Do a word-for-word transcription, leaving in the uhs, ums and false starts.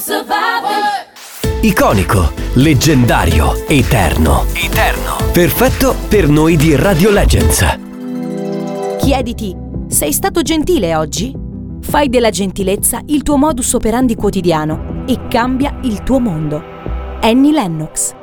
Iconico, leggendario, eterno. Eterno. Perfetto per noi di Radio Legends. Chiediti, sei stato gentile oggi? Fai della gentilezza il tuo modus operandi quotidiano e cambia il tuo mondo. Annie Lennox.